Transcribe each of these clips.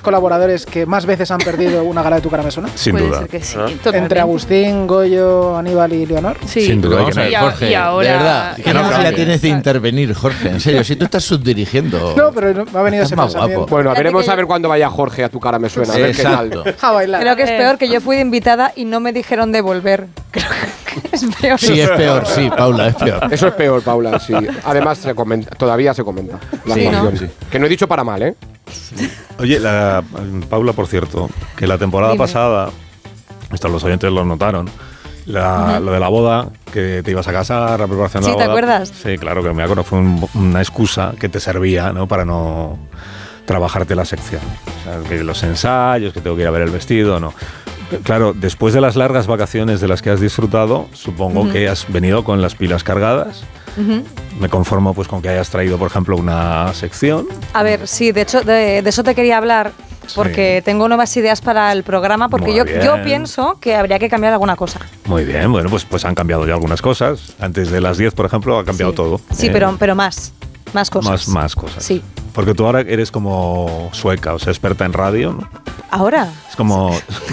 colaboradores que más veces han perdido una gala de Tu cara me suena? Sin Puede duda. ser que sí, Entre Agustín, Goyo, Aníbal y Leonor. Sí. Sin duda. Vamos a ver, Jorge, y ahora, de verdad, que no cambie. tienes de intervenir, Jorge, en serio, si tú estás subdirigiendo. No, pero no, me ha venido Estás ese más pensamiento. guapo. Bueno, veremos a ver cuándo vaya Jorge a Tu cara me suena. A ver qué tal. Exacto. A bailar. Creo que es peor que yo fui de invitada y no me dijeron de volver. Creo que es peor. Sí, es peor, sí, Paula, es peor. Eso es peor, Paula, sí. Además, todavía se comenta. La Sí, actuación. ¿no? Sí. Que no he dicho para mal, ¿eh? Oye, Paula, por cierto, que la temporada pasada, esto los oyentes lo notaron, lo de la boda, que te ibas a casar, la preparación de Sí, la ¿te boda. acuerdas? Sí, claro, que me acuerdo, fue una excusa que te servía, ¿no?, para no trabajarte la sección. O sea, que los ensayos, que tengo que ir a ver el vestido, no. Claro, después de las largas vacaciones de las que has disfrutado, supongo que has venido con las pilas cargadas. Me conformo pues con que hayas traído, por ejemplo, una sección. A ver, sí, de hecho, de eso te quería hablar, porque tengo nuevas ideas para el programa, porque Muy yo bien. pienso que habría que cambiar alguna cosa. Muy bien, bueno, pues han cambiado ya algunas cosas. Antes de las 10, por ejemplo, ha cambiado Sí. todo. Sí, pero más cosas. Más cosas. Sí. Porque tú ahora eres como sueca, o sea, experta en radio, ¿no? ¿Ahora? Es como...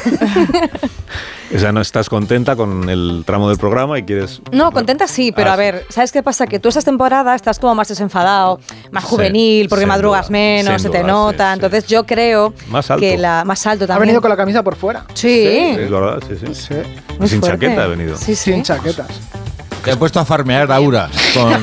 O sea, no estás contenta con el tramo del programa y quieres... No, contenta sí, pero a ver, ¿sabes qué pasa? Que tú esta temporada estás como más desenfadado, más juvenil, porque sin madrugas duda, menos, sin se te duda, nota. sí, Entonces sí. yo creo Más alto. que más alto Ha también. venido con la camisa por fuera. Sí. Es verdad, sí, sí. Sí. Muy Sin fuerte. chaqueta ha venido. Sí, sí. Sin chaquetas. Te he puesto a farmear Aura con...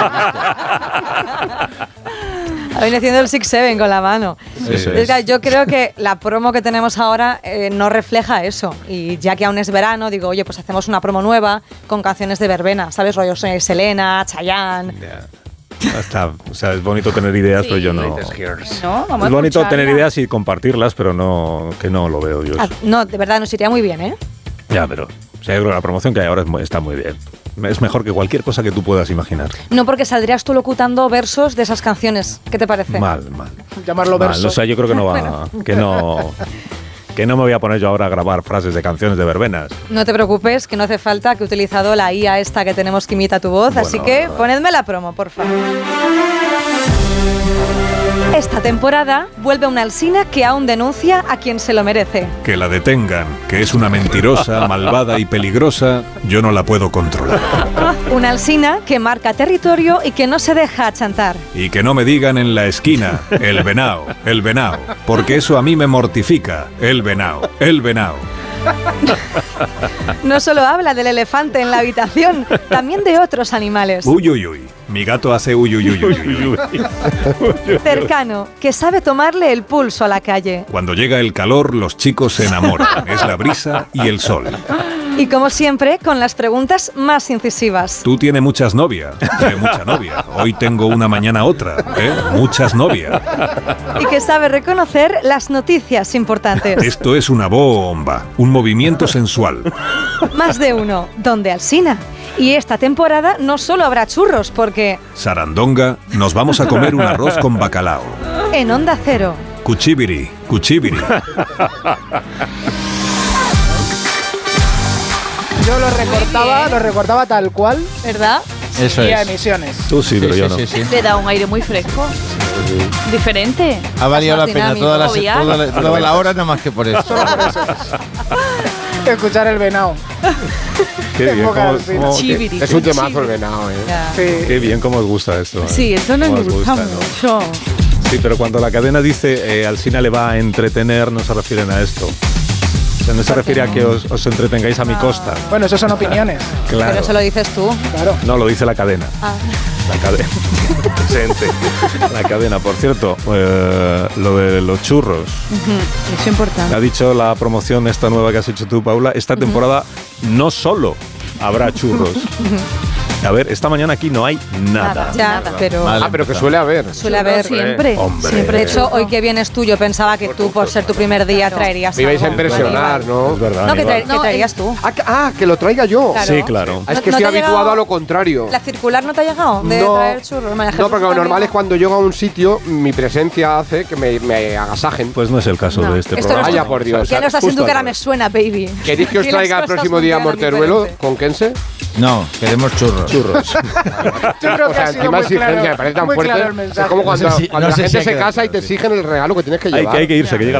Ha venido haciendo el 6-7 con la mano. Eso Es es. que yo creo que la promo que tenemos ahora no refleja eso. Y ya que aún es verano, digo, oye, pues hacemos una promo nueva con canciones de verbena, ¿sabes? Rollo Selena, Chayanne. Ya. O sea, es bonito tener ideas, pero yo no... No, vamos Es a bonito escucharla. tener ideas y compartirlas, pero no, que no lo veo yo. Ah, no, de verdad, nos iría muy bien, ¿eh? Ya, pero o sea, yo creo que la promoción que hay ahora está muy bien. Es mejor que cualquier cosa que tú puedas imaginar. No, porque saldrías tú locutando versos de esas canciones. ¿Qué te parece? Mal. Llamarlo Mal. verso. O sea, yo creo que no va... Que no me voy a poner yo ahora a grabar frases de canciones de verbenas. No te preocupes, que no hace falta, que he utilizado la IA esta que tenemos que imita tu voz, Bueno, así que ponedme la promo, por favor. Esta temporada vuelve una Alsina que aún denuncia a quien se lo merece. Que la detengan, que es una mentirosa, malvada y peligrosa, yo no la puedo controlar. Una Alsina que marca territorio y que no se deja achantar. Y que no me digan en la esquina, el venao, porque eso a mí me mortifica, el venao. No solo habla del elefante en la habitación, también de otros animales. Uy, mi gato hace uy. Cercano, que sabe tomarle el pulso a la calle. Cuando llega el calor, los chicos se enamoran, es la brisa y el sol. Y como siempre, con las preguntas más incisivas. Tú tienes muchas novias, mucha novia. Hoy tengo una, mañana otra, muchas novias. Y que sabe reconocer las noticias importantes. Esto es una bomba, un movimiento sensual. Más de uno, donde Alsina. Y esta temporada no solo habrá churros, porque Sarandonga, nos vamos a comer un arroz con bacalao. en Onda Cero. Cuchibiri. Yo lo recortaba tal cual ¿Verdad? Eso y a es. emisiones. Tú sí, pero yo no. Sí. Le da un aire muy fresco. Diferente. Ha valido la Más pena dinámico, toda la hora, nada más que por eso. Escuchar el venao. Qué bien, Época cómo- Alsina. cómo- Chibiri. Es un temazo el venado, ¿eh? Sí. qué bien cómo os gusta esto. Sí, esto nos Cómo os gusta ¿no? mucho. Sí, pero cuando la cadena dice Alsina le va a entretener, no se refieren a esto. O sea, no se refiere a que os entretengáis a mi costa. Bueno, eso son opiniones. Claro. Pero eso lo dices tú. Claro. No, lo dice la cadena. Ah. La cadena. Presente. La cadena. Por cierto, lo de los churros. Es importante. Ha dicho la promoción esta nueva que has hecho tú, Paula. Esta temporada no solo habrá churros. A ver, esta mañana aquí no hay nada. Ya, pero Vale. Ah, pero que suele haber. suele haber. Siempre. Hombre. Siempre. De hecho, hoy que vienes tú, yo pensaba que tú, por ser tu primer día, traerías Me ibais a algo. impresionar, ¿no? Es verdad. No, que Aníbal. traerías tú. Que lo traiga yo. Claro. Sí, claro. Es ¿No- que no estoy te ha habituado llegado a lo contrario. ¿La circular no te ha llegado de No. traer churros? No, porque lo normal es cuando llego a un sitio, mi presencia hace que me agasajen. Pues no es el caso No. de este Esto programa. no es- Vaya por Dios. Ya no estás en Justo tu cara, al me revés. suena, baby. ¿Queréis que os Aquí las traiga el cosas próximo día funcionan Morteruelo diferente. con Kense? No, queremos churros. Churros. Yo creo O que sea, ha sido encima muy exigencia, claro, me parece tan muy fuerte. claro el Es mensaje. como cuando, No sé si- cuando no la sé gente si ha se quedado casa y te claro, sí. exigen el regalo que tienes que Hay llevar. que irse, que llega